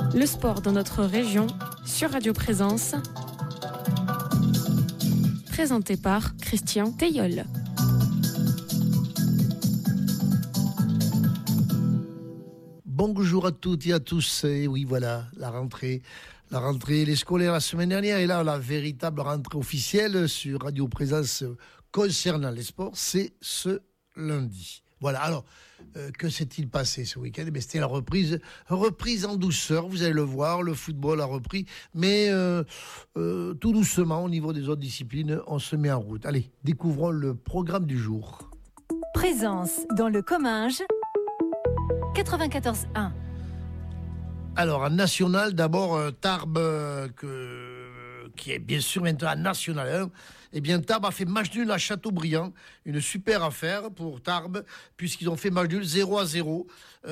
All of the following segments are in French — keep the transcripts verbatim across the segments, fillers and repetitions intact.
Le sport dans notre région sur Radio Présence. Présenté par Christian Teilleul. Bonjour à toutes et à tous. Et oui, voilà, la rentrée. La rentrée, les scolaires la semaine dernière. Et là, la véritable rentrée officielle sur Radio Présence concernant les sports, c'est ce lundi. Voilà, alors, euh, que s'est-il passé ce week-end ? Eh bien, c'était la reprise, reprise en douceur, vous allez le voir, le football a repris, mais euh, euh, tout doucement, au niveau des autres disciplines, on se met en route. Allez, découvrons le programme du jour. Présence dans le Comminges, quatre-vingt-quatorze un. Alors, en national, d'abord, euh, Tarbes, euh, que, qui est bien sûr maintenant en national un. Eh bien, Tarbes a fait match nul à Châteaubriand. Une super affaire pour Tarbes, puisqu'ils ont fait match nul zéro à zéro.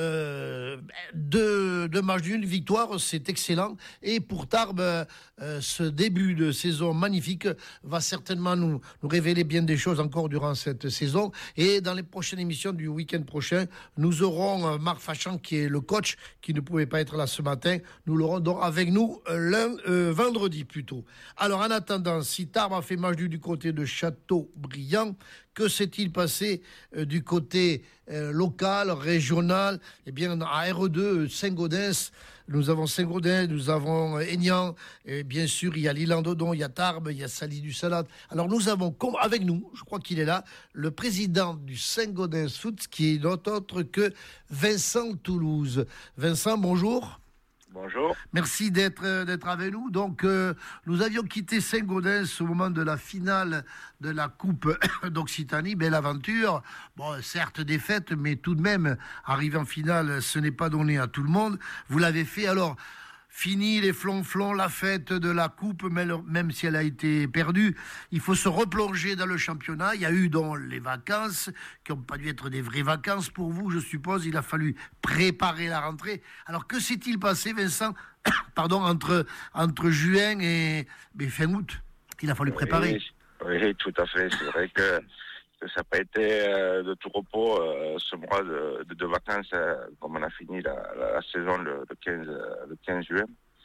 Euh, deux, deux matchs nuls, victoire, c'est excellent. Et pour Tarbes, euh, ce début de saison magnifique va certainement nous, nous révéler bien des choses encore durant cette saison. Et dans les prochaines émissions du week-end prochain, nous aurons euh, Marc Fachan, qui est le coach, qui ne pouvait pas être là ce matin. Nous l'aurons donc avec nous euh, lundi, euh, vendredi plutôt. Alors, en attendant, si Tarbes a fait match nul du côté de Châteaubriand, que s'est-il passé euh, du côté euh, local, régional ? Eh bien, à R E deux, Saint-Gaudens, nous avons Saint-Gaudens, nous avons Aignan, et bien sûr, il y a l'Île-en-Dodon, il y a Tarbes, il y a Sally-du-Salade. Alors, nous avons, comme avec nous, je crois qu'il est là, le président du Saint-Gaudens Foot, qui est autre que Vincent Toulouse. Vincent, bonjour. Bonjour. Merci d'être, d'être avec nous. Donc, euh, nous avions quitté Saint-Gaudens au moment de la finale de la Coupe d'Occitanie. Belle aventure. Bon, certes défaite, mais tout de même, arriver en finale, ce n'est pas donné à tout le monde. Vous l'avez fait. Alors, fini les flonflons, la fête de la Coupe, même si elle a été perdue. Il faut se replonger dans le championnat. Il y a eu donc les vacances, qui n'ont pas dû être des vraies vacances pour vous, je suppose. Il a fallu préparer la rentrée. Alors, que s'est-il passé, Vincent, pardon, entre, entre juin et, et fin août, qu'il a fallu préparer ? Oui, oui, tout à fait. C'est vrai que que ça n'a pas été euh, de tout repos euh, ce mois de, de, de vacances, euh, comme on a fini la, la, la saison le, le, quinze, le quinze juin.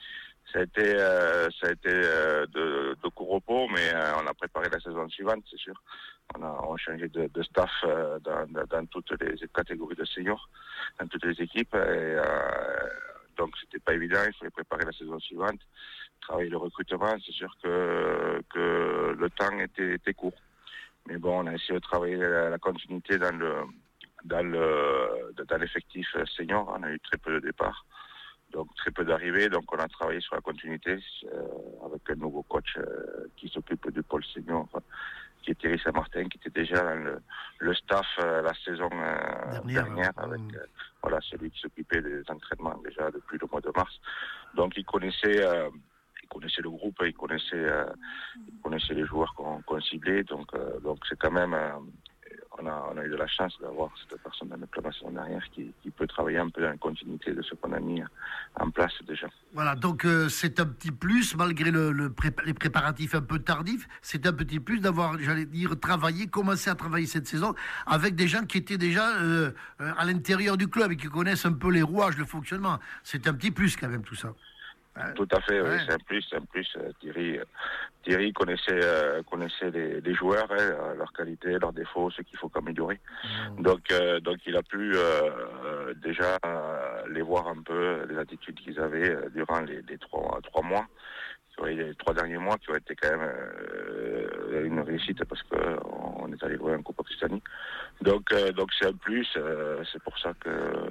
Ça a été, euh, ça a été euh, de, de court repos, mais euh, on a préparé la saison suivante, c'est sûr. On a, on a changé de, de staff euh, dans, dans toutes les catégories de seniors, dans toutes les équipes. Et, euh, donc c'était pas évident, il fallait préparer la saison suivante, travailler le recrutement. C'est sûr que, que le temps était, était court. Mais bon, on a essayé de travailler la, la continuité dans le dans le dans l'effectif senior. On a eu très peu de départs, donc très peu d'arrivées. Donc on a travaillé sur la continuité euh, avec un nouveau coach euh, qui s'occupe du pôle senior, enfin, qui est Thierry Saint-Martin, qui était déjà dans le, le staff euh, la saison euh, dernière, dernière avec mmh. euh, voilà celui qui s'occupait des entraînements déjà depuis le mois de mars. Donc il connaissait euh, Il connaissait le groupe, il connaissait, euh, il connaissait les joueurs qu'on, qu'on ciblait, donc, euh, donc c'est quand même, euh, on, a, on a eu de la chance d'avoir cette personne dans le club la semaine dernière qui, qui peut travailler un peu dans la continuité de ce qu'on a mis en place déjà. Voilà, donc euh, c'est un petit plus, malgré le, le pré- les préparatifs un peu tardifs, c'est un petit plus d'avoir, j'allais dire, travaillé, commencé à travailler cette saison avec des gens qui étaient déjà euh, euh, à l'intérieur du club et qui connaissent un peu les rouages, le fonctionnement. C'est un petit plus quand même tout ça. Tout à fait, ouais. Oui, c'est un plus, c'est un plus. Thierry, Thierry connaissait, euh, connaissait les, les joueurs, hein, leurs qualités, leurs défauts, ce qu'il faut améliorer. Mmh. Donc, euh, donc il a pu euh, déjà euh, les voir un peu, les attitudes qu'ils avaient euh, durant les, les trois, trois mois, les trois derniers mois, qui ont été quand même euh, une réussite parce que on est allé loin en Coupe Occitanie. Donc, euh, donc c'est un plus. Euh, c'est pour ça que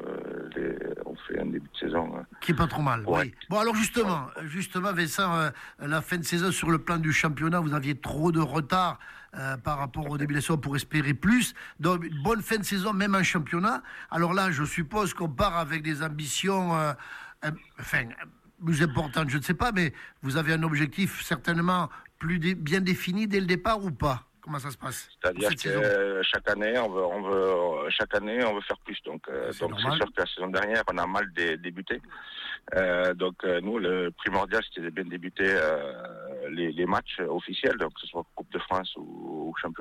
les, on fait un début de saison euh, qui est pas trop mal. Ouais. Oui. Bon alors justement, ouais. justement, Vincent, euh, la fin de saison sur le plan du championnat, vous aviez trop de retard euh, par rapport au début de la saison pour espérer plus. Donc une bonne fin de saison, même en championnat. Alors là, je suppose qu'on part avec des ambitions, euh, euh, enfin. plus importante, je ne sais pas, mais vous avez un objectif certainement plus dé- bien défini dès le départ ou pas ? Comment ça se passe ? C'est-à-dire que saison chaque année, on veut, on veut, chaque année, on veut faire plus. Donc, euh, c'est donc c'est sûr que la saison dernière, on a mal dé- débuté. Euh, donc, euh, nous, le primordial, c'était de bien débuter euh, les, les matchs officiels, donc que ce soit Coupe de France ou, ou championnat.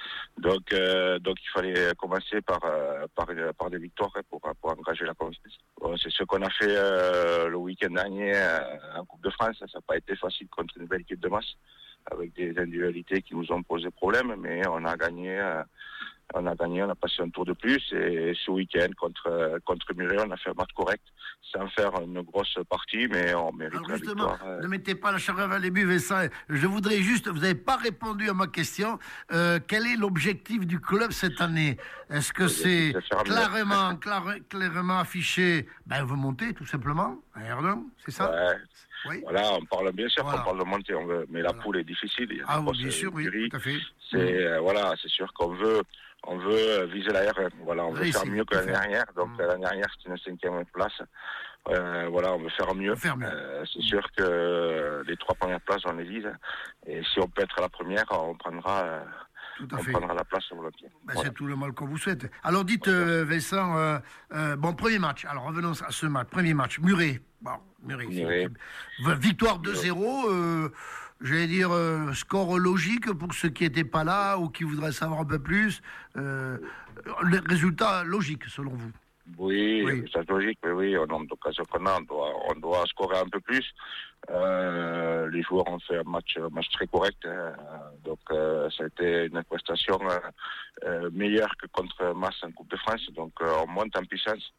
Donc, euh, donc il fallait commencer par, euh, par, par des victoires hein, pour, pour engager la confiance. Bon, c'est ce qu'on a fait euh, le week-end dernier euh, en Coupe de France. Ça n'a pas été facile contre une belle équipe de masse, avec des individualités qui nous ont posé problème, mais on a gagné. Euh, On a gagné, on a passé un tour de plus et ce week-end contre contre Muret, on a fait un match correct sans faire une grosse partie, mais on mérite Alors la justement, victoire. ne mettez pas la charrue à début, Vincent. Je voudrais juste, vous n'avez pas répondu à ma question. Euh, quel est l'objectif du club cette année? Est-ce que c'est clairement, clair- clairement affiché? Ben, on veut monter tout simplement à R deux, c'est ça? Ouais. Oui. Voilà, on parle bien sûr Voilà. qu'on parle de monter, on veut, mais la Voilà. poule est difficile. Il y a Ah une oui, grosse bien sûr, oui, écurie. tout à fait. C'est euh, voilà, c'est sûr qu'on veut, on veut viser la R un. Voilà, on veut Oui, faire c'est- mieux que tout à l'année fait. dernière. Donc Mm. l'année dernière c'était une cinquième place. Euh, voilà, on veut faire mieux. Faire mieux. Euh, c'est sûr que les trois premières places on les vise. Et si on peut être la première, on prendra. euh, Tout à on fait. prendra la place sur le pied. Ben, Voilà. C'est tout le mal qu'on vous souhaite. Alors dites, euh, Vincent, euh, euh, bon, premier match. Alors revenons à ce match. Premier match, Muret. Bon, Muret. Muret. c'est- Victoire deux zéro. Euh, J'allais dire euh, score logique pour ceux qui n'étaient pas là ou qui voudraient savoir un peu plus. Euh, le résultat logique selon vous. Oui, Oui. c'est logique, mais oui, au nombre d'occasions qu'on a, on doit, on doit scorer un peu plus. Euh, les joueurs ont fait un match, un match très correct, hein. Donc euh, ça a été une prestation euh, euh, meilleure que contre Mass en Coupe de France, donc euh, on monte en puissance.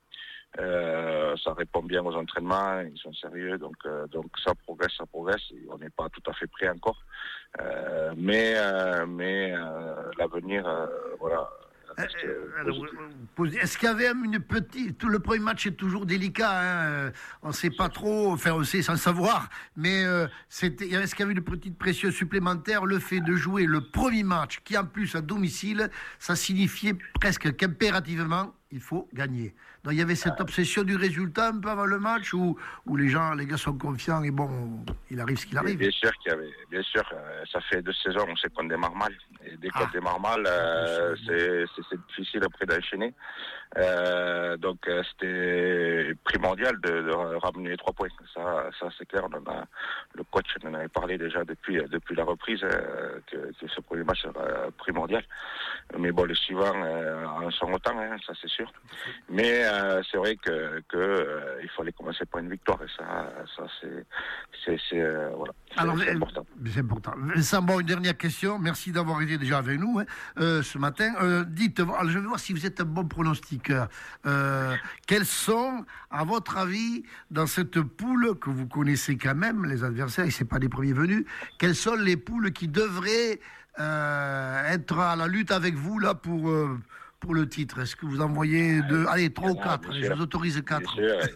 Euh, ça répond bien aux entraînements, ils sont sérieux, donc euh, donc ça progresse, ça progresse. Et on n'est pas tout à fait prêt encore, euh, mais euh, mais euh, l'avenir, euh, voilà. reste, euh, Alors, positif. vous posez- Est-ce qu'il y avait une petite... Tout le premier match est toujours délicat. Hein, euh, on ne sait pas trop, enfin on sait sans savoir, mais euh, c'était... est-ce qu'il y avait une petite pression supplémentaire? Le fait de jouer le premier match, qui en plus à domicile, ça signifiait presque qu'impérativement, il faut gagner. Donc il y avait cette obsession du résultat un peu avant le match où, où les gens, les gars sont confiants et bon, il arrive ce qu'il arrive. Bien sûr qu'il y avait, bien sûr, euh, ça fait deux saisons, on sait qu'on démarre mal. Et dès qu'on Ah. démarre mal, euh, c'est, c'est, c'est difficile après d'enchaîner. Euh, donc euh, c'était primordial de, de ramener les trois points. Ça, ça c'est clair. On en a, le coach en avait parlé déjà depuis depuis la reprise euh, que, que ce premier match sera primordial. Mais bon, les suivants euh, en sont autant, hein, ça c'est sûr. Mais euh, c'est vrai que, que euh, il fallait commencer par une victoire et ça, ça c'est, c'est, c'est euh, voilà, c'est, Alors, c'est euh, important. C'est important. Vincent, bon, une dernière question. Merci d'avoir été déjà avec nous hein, euh, ce matin. Euh, dites, alors, je vais voir si vous êtes un bon pronostiqueur. Euh, quels sont, à votre avis, dans cette poule que vous connaissez quand même, les adversaires, et c'est pas les premiers venus, quelles sont les poules qui devraient euh, être à la lutte avec vous là pour euh, pour le titre? Est-ce que vous en voyez deux, allez, trois ou Ah, quatre? bien Allez, sûr. je vous autorise quatre. Bien sûr.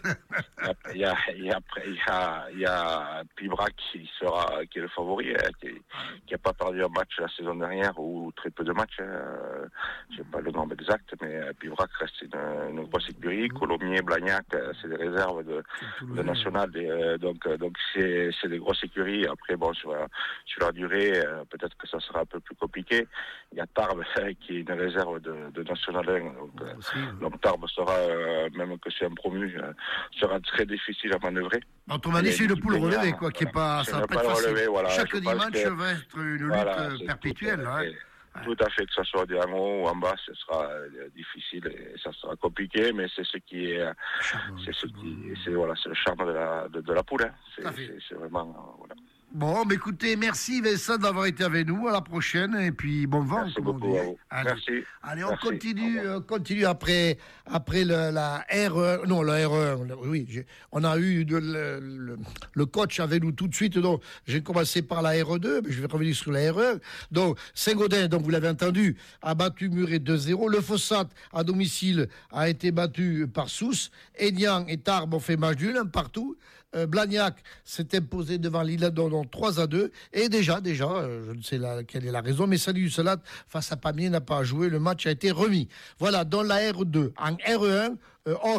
Il y a, il y a, il y a, il y a Pibrac qui sera, qui est le favori, hein, qui, qui a pas perdu un match la saison dernière ou très peu de matchs. Hein. Je sais pas le nombre exact, mais Pibrac reste une, une grosse écurie. Colomiers, Blagnac, c'est des réserves de, de national. Et, euh, donc, donc c'est, c'est des grosses écuries. Après, bon, sur la, sur la durée, euh, peut-être que ça sera un peu plus compliqué. Il y a Tarbes qui est une réserve de, de national un. Donc, euh, donc Tarbes sera, euh, même que c'est un promu, euh, sera très difficile à manœuvrer. Autrement dit, c'est une poule relevée, quoi, qui est pas, C'est ça va une pas être poule facile. relevée, voilà. Chaque Je pense dimanche que- va être une lutte Voilà, euh, c'est perpétuelle. Tout, hein. et tout à fait, que ce soit en haut ou en bas, ce sera euh, difficile et ça sera compliqué, mais c'est ce qui est, euh, c'est ce qui, c'est voilà, c'est le charme de la de, de la poule. Hein. C'est, Tout à fait. c'est, c'est vraiment euh, voilà. Bon, mais écoutez, merci Vincent d'avoir été avec nous. À la prochaine et puis bon vent. Merci comme on beaucoup dit. à vous. Allez, Merci. Allez, on Merci. continue, Au revoir. on continue après, après le- la R un. Non, la R un. Oui, j'ai- on a eu de, le, le- le coach avec nous tout de suite. Donc, j'ai commencé par la R deux, mais je vais revenir sur la R un. Donc, Saint-Gaudens, donc vous l'avez entendu, a battu Muret deux zéro. Le Fossat, à domicile, a été battu par Sousse. Aignan et Tarbes ont fait match nul, un partout. Euh, Blagnac s'est imposé devant Lille-Adon trois à deux. Et déjà, déjà, euh, je ne sais la, quelle est la raison, mais Salut Salat face à Pamiers n'a pas joué. Le match a été remis. Voilà, dans la R deux. En R un, euh, Auch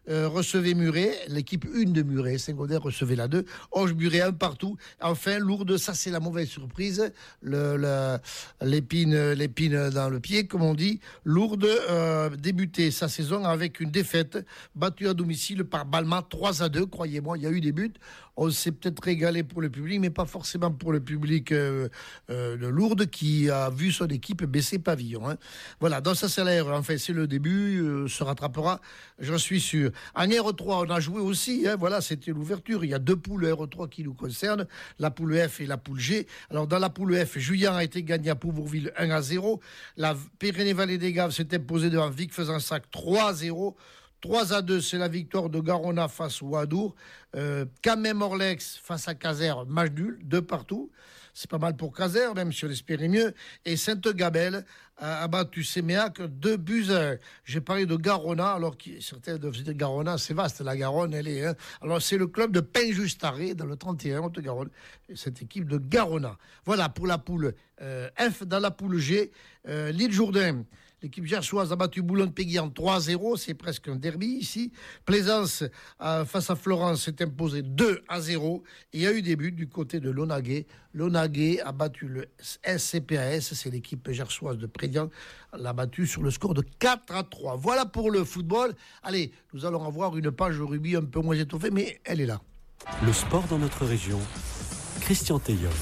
euh, recevait Muret, l'équipe un de Muret, Saint-Gaudens recevait la deux, Auch Muret un partout. Enfin, Lourdes, ça c'est la mauvaise surprise, le, le, l'épine, l'épine dans le pied, comme on dit. Lourdes euh, débutait sa saison avec une défaite, battue à domicile par Balma trois à deux, croyez-moi, il y a eu des buts. On s'est peut-être régalé pour le public, mais pas forcément pour le public euh, euh, de Lourdes qui a vu son équipe baisser pavillon. Hein. Voilà, dans sa salaire, enfin, c'est le début, euh, se rattrapera, j'en suis sûr. En R trois, on a joué aussi, hein, voilà, c'était l'ouverture. Il y a deux poules R trois qui nous concernent, la poule F et la poule G. Alors, dans la poule F, Juillan a été gagné à Pouvourville un à zéro. La Pyrénées-Vallée des Gaves s'est imposée devant Vic Fezensac trois à zéro. trois à deux, c'est la victoire de Garona face au Adour. Euh, Camem-Orlex face à Caser, match nul, deux partout. C'est pas mal pour Caser, même si on espérait mieux. Et Sainte-Gabelle a battu Séméac deux buts à un. J'ai parlé de Garona, alors que certains doivent se dire Garona, c'est vaste, la Garonne, elle est. Hein. Alors c'est le club de Pain-Justaré, dans le trente et un, Haute-Garonne, cette équipe de Garona. Voilà pour la poule euh, F. Dans la poule G, euh, l'île Jourdain. L'équipe gersoise a battu Boulogne-Péguy en trois à zéro, c'est presque un derby ici. Plaisance euh, face à Florence s'est imposée deux à zéro. Et il y a eu des buts du côté de Lonaguet. Lonaguet a battu le S C P A S, c'est l'équipe gersoise de Prédian, l'a battu sur le score de quatre à trois. Voilà pour le football. Allez, nous allons avoir une page rugby un peu moins étoffée, mais elle est là. Le sport dans notre région, Christian Teillol.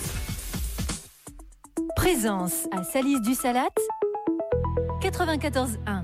Présence à Salis-du-Salat, quatre-vingt-quatorze un.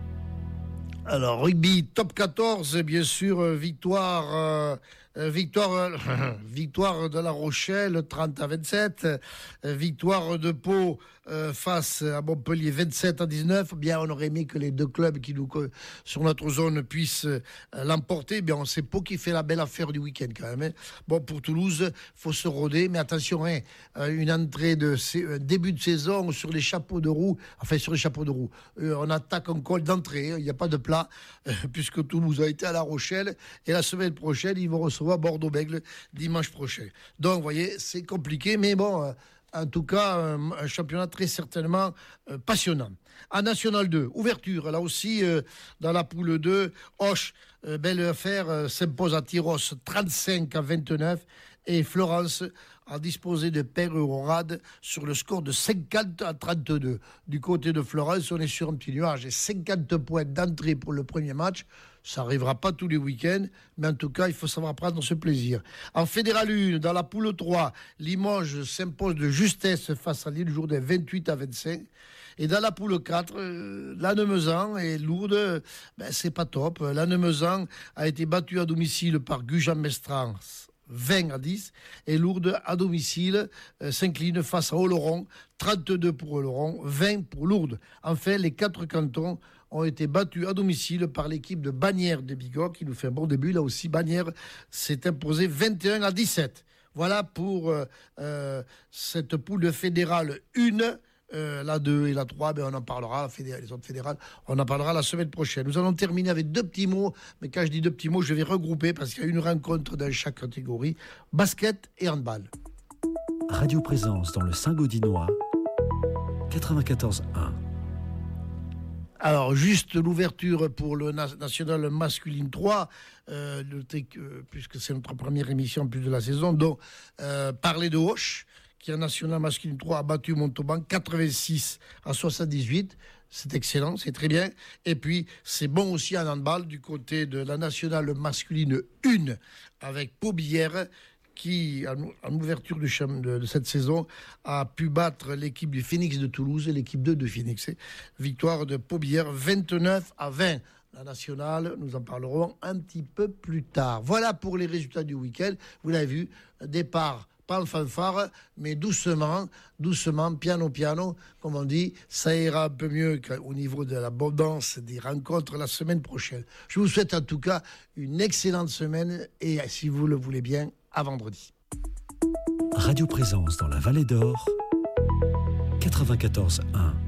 Alors, rugby top quatorze, bien sûr, victoire, euh, victoire, euh, victoire de La Rochelle, trente à vingt-sept, euh, victoire de Pau euh, face à Montpellier, vingt-sept à dix-neuf. Bien, on aurait aimé que les deux clubs qui nous, sur notre zone puissent euh, l'emporter. Bien, on sait Pau qui fait la belle affaire du week-end quand même. Hein. Bon, pour Toulouse, faut se rôder, mais attention, hein, une entrée de euh, début de saison sur les chapeaux de roue, enfin sur les chapeaux de roue. Euh, on attaque en col d'entrée, il hein, n'y a pas de plat, euh, puisque Toulouse a été à La Rochelle, et la semaine prochaine, ils vont recevoir Bordeaux-Bègles dimanche prochain. Donc, vous voyez, c'est compliqué, mais bon, euh, en tout cas, euh, un championnat très certainement euh, passionnant. En National deux, ouverture, là aussi, euh, dans la poule deux, Auch, euh, belle affaire, euh, s'impose à Tyros trente-cinq à vingt-neuf, et Florence a disposé de Père-Eurorade sur le score de cinquante à trente-deux. Du côté de Florence, on est sur un petit nuage, et cinquante points d'entrée pour le premier match. Ça n'arrivera pas tous les week-ends, mais en tout cas, il faut savoir prendre ce plaisir. En Fédéral un, dans la poule trois, Limoges s'impose de justesse face à l'île Jourdain, vingt-huit à vingt-cinq. Et dans la poule quatre, euh, Lannemezan et Lourdes, ben, c'est pas top. Lannemezan a été battu à domicile par Gujan-Mestras, vingt à dix, et Lourdes à domicile euh, s'incline face à Oloron, trente-deux pour Oloron, vingt pour Lourdes. Enfin, les quatre cantons ont été battus à domicile par l'équipe de Bagnères de Bigorre, qui nous fait un bon début. Là aussi, Bagnères s'est imposé vingt et un à dix-sept. Voilà pour euh, euh, cette poule fédérale un. Euh, la deux et la trois, ben on en parlera, la fédérale, les autres fédérales, on en parlera la semaine prochaine. Nous allons terminer avec deux petits mots, mais quand je dis deux petits mots, je vais regrouper parce qu'il y a une rencontre dans chaque catégorie, basket et handball. Radio Présence dans le Saint-Gaudinois, quatre-vingt-quatorze un. Alors, juste l'ouverture pour le National Masculine trois, euh, le, euh, puisque c'est notre première émission en plus de la saison, donc euh, parler de Auch, qui en National Masculine trois a battu Montauban quatre-vingt-six à soixante-dix-huit. C'est excellent, c'est très bien. Et puis, c'est bon aussi en handball du côté de la Nationale Masculine un avec Paubière, qui, en ouverture de, de, de cette saison, a pu battre l'équipe du Phoenix de Toulouse et l'équipe deux de Phoenix. Victoire de Paubière, vingt-neuf à vingt. La nationale, nous en parlerons un petit peu plus tard. Voilà pour les résultats du week-end. Vous l'avez vu, départ pas en fanfare, mais doucement, doucement, piano, piano, comme on dit, ça ira un peu mieux qu'au niveau de l'abondance des rencontres la semaine prochaine. Je vous souhaite en tout cas une excellente semaine et, si vous le voulez bien, à vendredi. Radio Présence dans la Vallée d'Or, quatre-vingt-quatorze un.